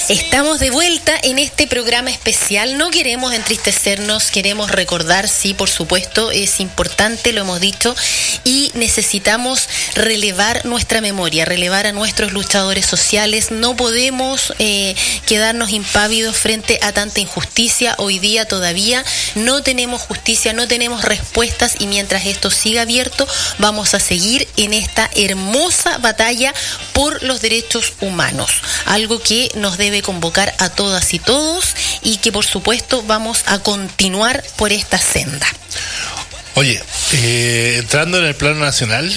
Estamos de vuelta en este programa especial. No queremos entristecernos, queremos recordar, sí, por supuesto, es importante, lo hemos dicho, y necesitamos relevar nuestra memoria, relevar a nuestros luchadores sociales. No podemos quedarnos impávidos frente a tanta injusticia. Hoy día todavía no tenemos justicia, no tenemos respuestas, y mientras esto siga abierto, vamos a seguir en esta hermosa batalla por los derechos humanos. Algo que nos debe convocar a todas y todos, y que por supuesto vamos a continuar por esta senda. Oye, entrando en el plano nacional,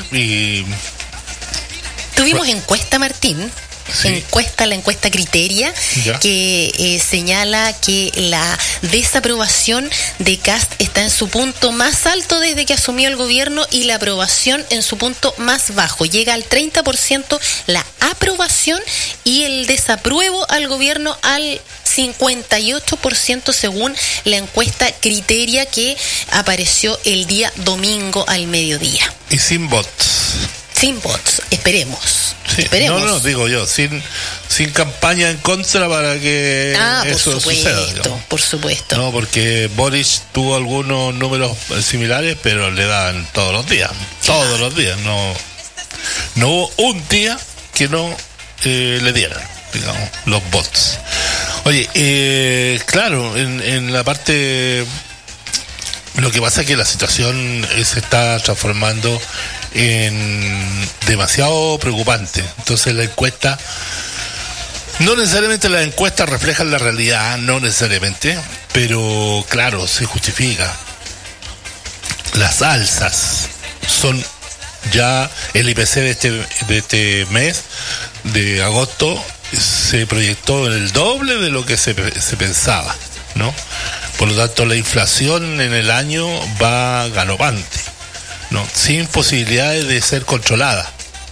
tuvimos encuesta, Martín. Sí. La encuesta Criteria, ya, que señala que la desaprobación de Kast está en su punto más alto desde que asumió el gobierno, y la aprobación en su punto más bajo. Llega al 30% la aprobación y el desapruebo al gobierno al 58% según la encuesta Criteria, que apareció el día domingo al mediodía. Y sin bots. Sin bots, esperemos. Sí. Esperemos. No, digo yo, sin campaña en contra para que eso suceda. Digamos. Por supuesto. No, porque Boris tuvo algunos números similares, pero le dan todos los días. Todos los días. No hubo un día que no le dieran, digamos, los bots. Oye, claro, en la parte... Lo que pasa es que la situación se está transformando en demasiado preocupante. Entonces la encuesta, no necesariamente las encuestas reflejan la realidad, no necesariamente, pero claro, se justifica. Las alzas son ya, el IPC de este mes, de agosto, se proyectó en el doble de lo que se pensaba, ¿no? Por lo tanto, la inflación en el año va galopante, ¿no? Sin posibilidades de ser controlada.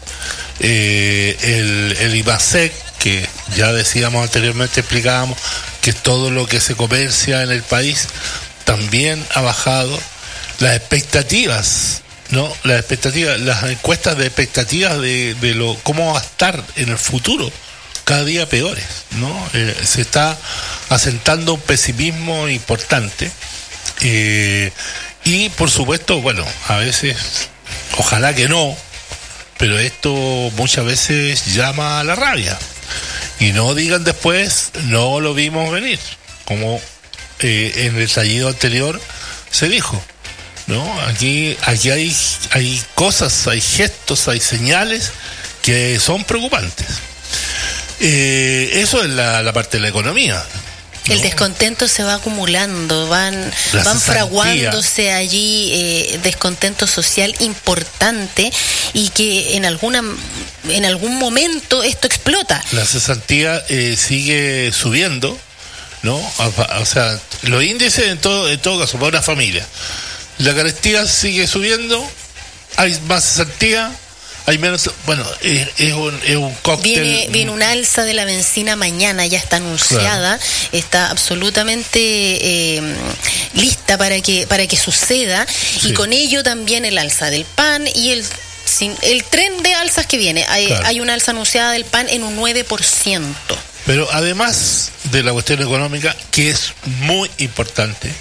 El IMASEC, que ya decíamos anteriormente, explicábamos que todo lo que se comercia en el país también ha bajado. Las expectativas, ¿no? Las encuestas de expectativas de cómo va a estar en el futuro, cada día peores, ¿no? Se está asentando un pesimismo importante, y por supuesto, bueno, a veces, ojalá que no, pero esto muchas veces llama a la rabia, y no digan después, no lo vimos venir, como en el estallido anterior se dijo, ¿no? Aquí hay cosas, hay gestos, hay señales que son preocupantes. Eso es la parte de la economía, ¿no? El descontento se va acumulando, van fraguándose allí descontento social importante, y que en algún momento esto explota. La cesantía sigue subiendo, ¿no? O sea, los índices en todo caso para una familia. La carestía sigue subiendo, hay más cesantía, hay menos, bueno, es un cóctel. Viene un alza de la bencina mañana, ya está anunciada, claro. Está absolutamente lista para que suceda, sí. Y con ello también el alza del pan y el tren de alzas que viene. Claro. Hay una alza anunciada del pan en un 9%. Pero además de la cuestión económica, que es muy importante,